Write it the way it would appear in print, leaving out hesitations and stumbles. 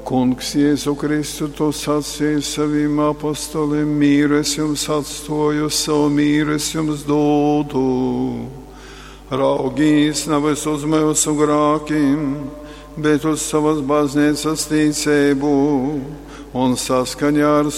Kungs Jēzu Kristu, tu sacīji saviem apostoliem, mīru es jums atstoju, savu mīru es jums dodu. Raugīs nevis uz mūsu grākiem, bet uz savas baznīcas ticību un saskaņā ar